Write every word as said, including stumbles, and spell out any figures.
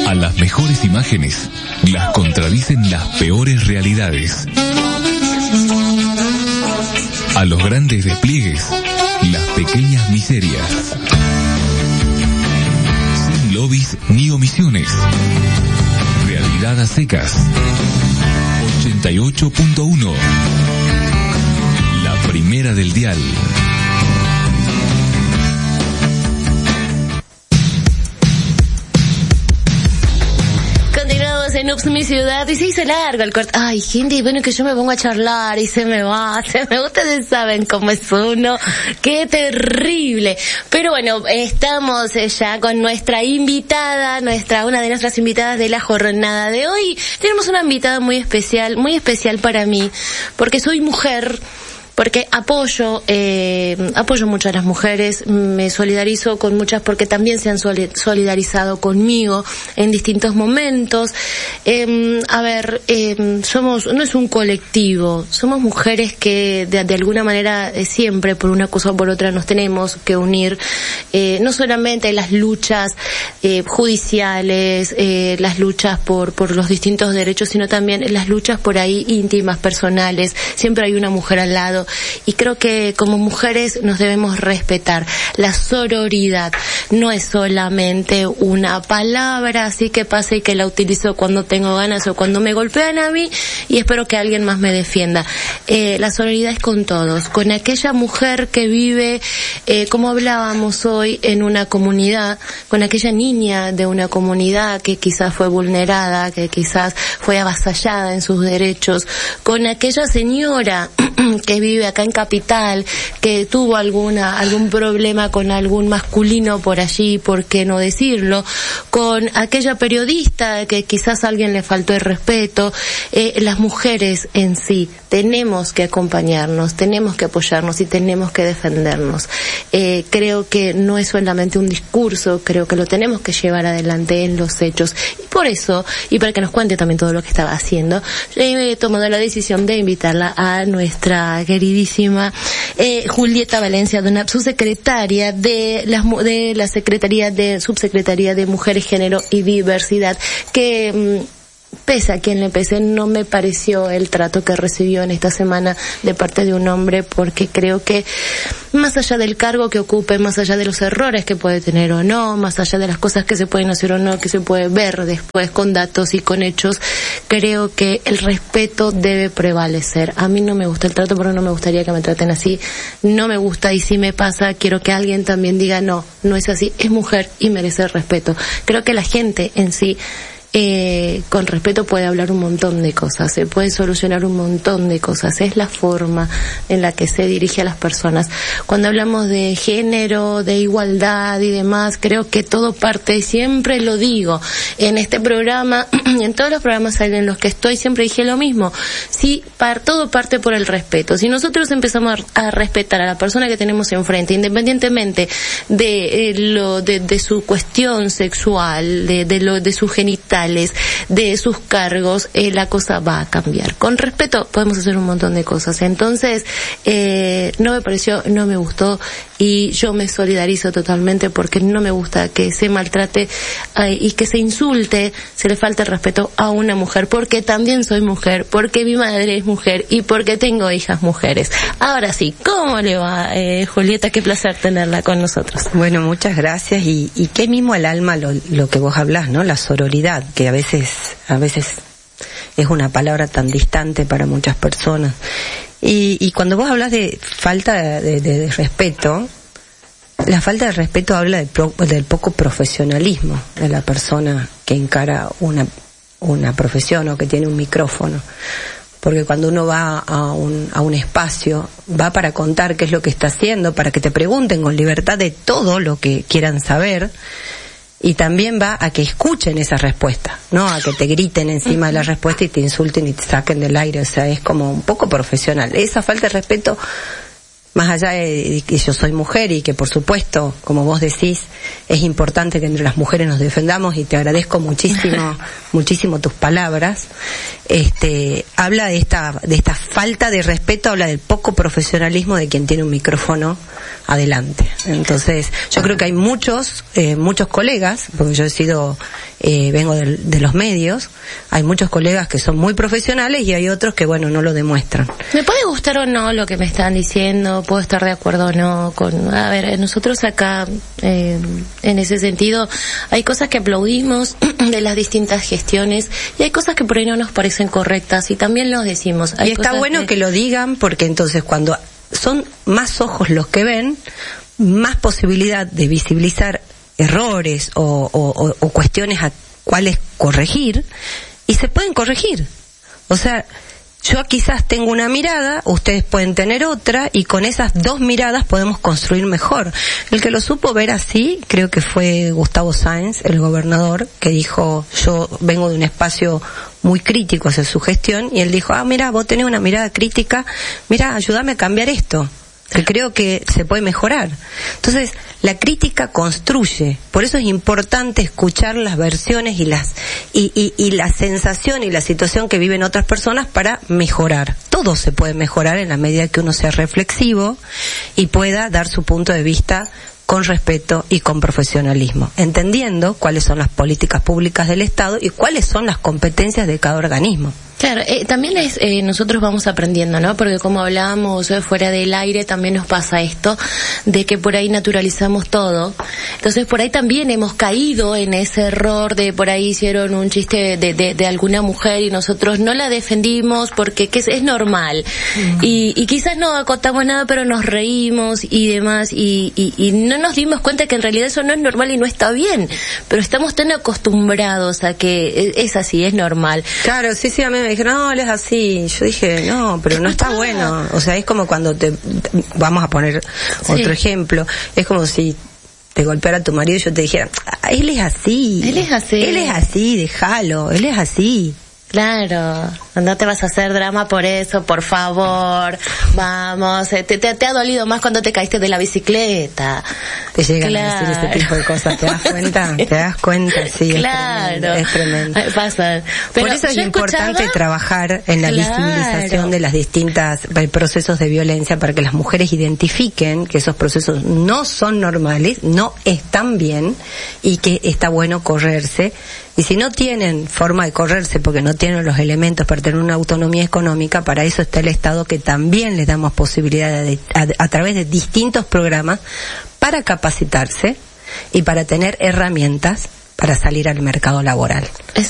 A las mejores imágenes las contradicen las peores realidades. A los grandes despliegues, las pequeñas miserias. Sin lobbies ni omisiones. Realidad a secas. ochenta y ocho punto uno. La primera del dial. En Ups, mi ciudad, y se hizo largo el corte. Ay, gente, bueno, que yo me pongo a charlar y se me va, se me, ustedes saben cómo es uno, qué terrible. Pero bueno, estamos ya con nuestra invitada, nuestra, una de nuestras invitadas de la jornada de hoy. Tenemos una invitada muy especial, muy especial para mí, porque soy mujer, porque apoyo, eh, apoyo mucho a las mujeres, me solidarizo con muchas porque también se han solidarizado conmigo en distintos momentos. Eh, a ver, eh, somos, no es un colectivo, somos mujeres que de, de alguna manera eh, siempre por una cosa o por otra nos tenemos que unir, eh, no solamente en las luchas eh, judiciales, eh, las luchas por, por los distintos derechos, sino también en las luchas por ahí íntimas, personales, siempre hay una mujer al lado. Y creo que como mujeres nos debemos respetar. La sororidad no es solamente una palabra así que pasa y que la utilizo cuando tengo ganas o cuando me golpean a mí y espero que alguien más me defienda. Eh, la sororidad es con todos, con aquella mujer que vive, eh, como hablábamos hoy, en una comunidad, con aquella niña de una comunidad que quizás fue vulnerada, que quizás fue avasallada en sus derechos, con aquella señora que vive acá en Capital, que tuvo alguna algún problema con algún masculino por allí, ¿por qué no decirlo? Con aquella periodista que quizás a alguien le faltó el respeto. Eh, las mujeres en sí tenemos que acompañarnos, tenemos que apoyarnos y tenemos que defendernos. Eh, creo que no es solamente un discurso, creo que lo tenemos que llevar adelante en los hechos. Y por eso, y para que nos cuente también todo lo que estaba haciendo, he tomado la decisión de invitarla a nuestra queridísima eh, Julieta Valencia, de una subsecretaria de la, de la Secretaría de Subsecretaría de Mujeres, Género y Diversidad, que mmm, pese a quien le pese, no me pareció el trato que recibió en esta semana de parte de un hombre, porque creo que más allá del cargo que ocupe, más allá de los errores que puede tener o no, más allá de las cosas que se pueden hacer o no, que se puede ver después con datos y con hechos, creo que el respeto debe prevalecer. A mí no me gusta el trato, pero no me gustaría que me traten así, no me gusta, y si me pasa, quiero que alguien también diga no, no es así, es mujer y merece el respeto. Creo que la gente en sí, Eh, con respeto puede hablar un montón de cosas, se puede solucionar un montón de cosas, es la forma en la que se dirige a las personas. Cuando hablamos de género, de igualdad y demás, creo que todo parte, siempre lo digo, en este programa, en todos los programas en los que estoy, siempre dije lo mismo, sí, par, todo parte por el respeto. Si nosotros empezamos a, a respetar a la persona que tenemos enfrente, independientemente de, eh, lo, de, de su cuestión sexual, de, de, lo, de su genital, de sus cargos, eh, la cosa va a cambiar. Con respeto podemos hacer un montón de cosas. Entonces, eh, no me pareció, no me gustó, y yo me solidarizo totalmente porque no me gusta que se maltrate eh, y que se insulte, se le falte el respeto a una mujer, porque también soy mujer, porque mi madre es mujer y porque tengo hijas mujeres. Ahora sí, ¿cómo le va, eh, Julieta? Qué placer tenerla con nosotros. Bueno, muchas gracias, y, y qué mimo al alma lo, lo que vos hablás, ¿no? La sororidad, que a veces, a veces es una palabra tan distante para muchas personas. Y, y cuando vos hablas de falta de, de, de respeto, la falta de respeto habla del, pro, del poco profesionalismo de la persona que encara una, una profesión o que tiene un micrófono. Porque cuando uno va a un, a un espacio, va para contar qué es lo que está haciendo, para que te pregunten con libertad de todo lo que quieran saber, y también va a que escuchen esa respuesta, no a que te griten encima de la respuesta y te insulten y te saquen del aire. O sea, es como un poco profesional. Esa falta de respeto más allá de que yo soy mujer y que por supuesto, como vos decís, es importante que entre las mujeres nos defendamos, y te agradezco muchísimo, muchísimo tus palabras, este, habla de esta, de esta falta de respeto, habla del poco profesionalismo de quien tiene un micrófono adelante. Entonces, yo creo que hay muchos, eh, muchos colegas, porque yo he sido, eh, vengo de, de los medios, hay muchos colegas que son muy profesionales y hay otros que, bueno, no lo demuestran. Me puede gustar o no lo que me están diciendo, puedo estar de acuerdo o no con, a ver, nosotros acá, eh, en ese sentido, hay cosas que aplaudimos de las distintas gestiones y hay cosas que por ahí no nos parecen correctas y también los decimos. Hay y está bueno que... que lo digan, porque entonces cuando son más ojos los que ven, más posibilidad de visibilizar errores o, o, o cuestiones a cuales corregir, y se pueden corregir. O sea, yo quizás tengo una mirada, ustedes pueden tener otra, y con esas dos miradas podemos construir mejor. El que lo supo ver así, creo que fue Gustavo Sáenz, el gobernador, que dijo, yo vengo de un espacio muy crítico hacia su gestión, y él dijo, ah, mira, vos tenés una mirada crítica, mira, ayúdame a cambiar esto, que creo que se puede mejorar. Entonces, la crítica construye, por eso es importante escuchar las versiones y las y, y, y la sensación y la situación que viven otras personas para mejorar. Todo se puede mejorar en la medida que uno sea reflexivo y pueda dar su punto de vista con respeto y con profesionalismo, entendiendo cuáles son las políticas públicas del Estado y cuáles son las competencias de cada organismo. Claro, eh, también es, eh, nosotros vamos aprendiendo, ¿no? Porque como hablábamos eh, fuera del aire, también nos pasa esto, de que por ahí naturalizamos todo. Entonces por ahí también hemos caído en ese error de por ahí hicieron un chiste de, de, de alguna mujer y nosotros no la defendimos porque que es, es normal. Uh-huh. Y, y quizás no acotamos nada, pero nos reímos y demás, y, y, y no nos dimos cuenta que en realidad eso no es normal y no está bien. Pero estamos tan acostumbrados a que es, es así, es normal. Claro, sí, sí, a mí me dijeron, no, él es así. Yo dije, no, pero no está bueno. O sea, es como cuando te, vamos a poner otro sí. ejemplo, es como si te golpeara tu marido y yo te dijera, ah, él es así. Él es así. Él es así, déjalo, él es así. Claro, no te vas a hacer drama por eso, por favor, vamos, te, te, te ha dolido más cuando te caíste de la bicicleta. Te llegan claro. a decir ese tipo de cosas, ¿te das cuenta? ¿Te das cuenta? Sí, claro. es tremendo. Es tremendo. Pasa. Pero por eso es importante escuchaba... trabajar en la claro. visibilización de las distintas procesos de violencia para que las mujeres identifiquen que esos procesos no son normales, no están bien y que está bueno correrse. Y si no tienen forma de correrse porque no tienen los elementos para tener una autonomía económica, para eso está el Estado, que también les damos posibilidad de, a, a través de distintos programas para capacitarse y para tener herramientas para salir al mercado laboral.